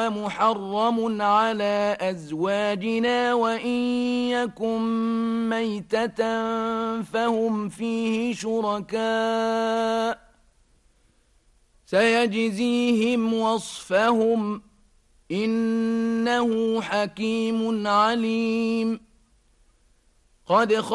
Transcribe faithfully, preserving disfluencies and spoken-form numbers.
محرم على أزواجنا وإن يكن ميتة فهم فيه شركاء سيجزيهم وصفهم إنه حكيم عليم. قد